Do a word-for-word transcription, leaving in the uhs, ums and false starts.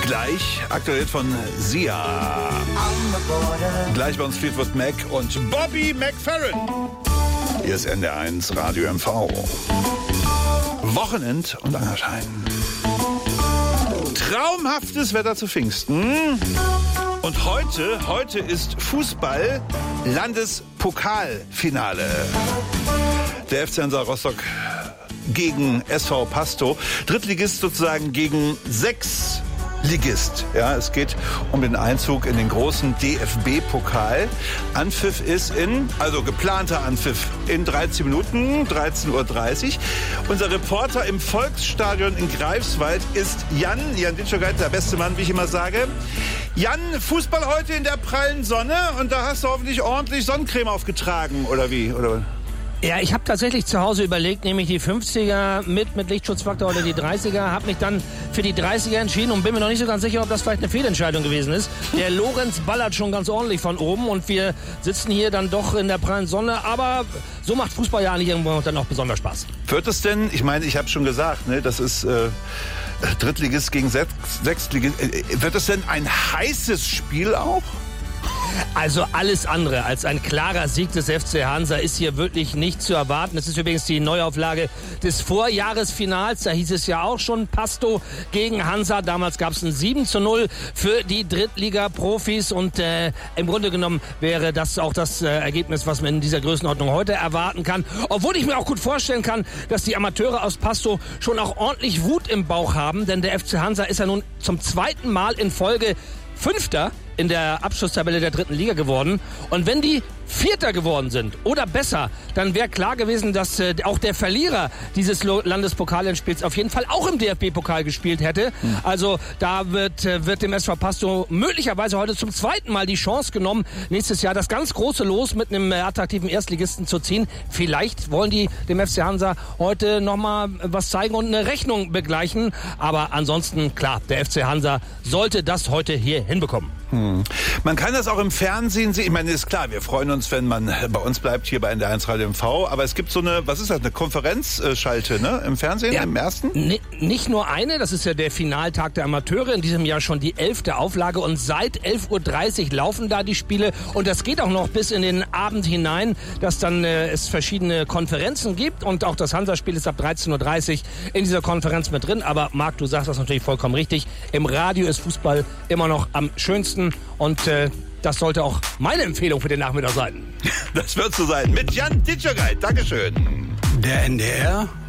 Gleich aktuell von Sia. Gleich bei uns Fleetwood Mac und Bobby McFerrin. Hier ist N D R eins Radio M V. Wochenend und Angerschein. Traumhaftes Wetter zu Pfingsten. Und heute, heute ist Fußball Landespokalfinale. Der F C Hansa Rostock gegen S V Pastow. Drittligist sozusagen gegen Sechsligist. Ja, es geht um den Einzug in den großen D F B-Pokal. Anpfiff ist in, also geplanter Anpfiff in dreizehn Minuten, dreizehn Uhr dreißig. Unser Reporter im Volksstadion in Greifswald ist Jan, Jan Ditschogeit, der beste Mann, wie ich immer sage. Jan, Fußball heute in der prallen Sonne und da hast du hoffentlich ordentlich Sonnencreme aufgetragen, oder wie? Oder? Ja, ich habe tatsächlich zu Hause überlegt, nehme ich die fünfziger mit, mit Lichtschutzfaktor oder die dreißiger, habe mich dann für die dreißiger entschieden und bin mir noch nicht so ganz sicher, ob das vielleicht eine Fehlentscheidung gewesen ist. Der Lorenz ballert schon ganz ordentlich von oben und wir sitzen hier dann doch in der prallen Sonne, aber so macht Fußball ja eigentlich irgendwo dann auch besonders Spaß. Wird es denn, ich meine, ich habe schon gesagt, ne, das ist äh, Drittligist gegen Sechs, Sechstligist, äh, wird es denn ein heißes Spiel auch? Also alles andere als ein klarer Sieg des F C Hansa ist hier wirklich nicht zu erwarten. Das ist übrigens die Neuauflage des Vorjahresfinals. Da hieß es ja auch schon Pastow gegen Hansa. Damals gab es ein sieben zu null für die Drittliga-Profis. Und äh, im Grunde genommen wäre das auch das äh, Ergebnis, was man in dieser Größenordnung heute erwarten kann. Obwohl ich mir auch gut vorstellen kann, dass die Amateure aus Pastow schon auch ordentlich Wut im Bauch haben. Denn der F C Hansa ist ja nun zum zweiten Mal in Folge Fünfter in der Abschlusstabelle der dritten Liga geworden. Und wenn die Vierter geworden sind oder besser, dann wäre klar gewesen, dass äh, auch der Verlierer dieses Landespokalendspiels auf jeden Fall auch im D F B-Pokal gespielt hätte. Mhm. Also da wird, äh, wird dem S V Pastow möglicherweise heute zum zweiten Mal die Chance genommen, nächstes Jahr das ganz große Los mit einem äh, attraktiven Erstligisten zu ziehen. Vielleicht wollen die dem F C Hansa heute nochmal was zeigen und eine Rechnung begleichen. Aber ansonsten, klar, der F C Hansa sollte das heute hier hinbekommen. Hm. Man kann das auch im Fernsehen sehen. Ich meine, ist klar, wir freuen uns, wenn man bei uns bleibt, hier bei N D R eins Radio M V. Aber es gibt so eine, was ist das, eine Konferenzschalte, ne? Im Fernsehen, ja, im ersten? N- nicht nur eine, das ist ja der Finaltag der Amateure. In diesem Jahr schon die elfte Auflage. Und seit elf Uhr dreißig laufen da die Spiele. Und das geht auch noch bis in den Abend hinein, dass dann äh, es verschiedene Konferenzen gibt. Und auch das Hansa-Spiel ist ab dreizehn Uhr dreißig in dieser Konferenz mit drin. Aber Marc, du sagst das natürlich vollkommen richtig. Im Radio ist Fußball immer noch am schönsten. Und äh, das sollte auch meine Empfehlung für den Nachmittag sein. Das wird so sein. Mit Jan Ditschogeit. Dankeschön. Der N D R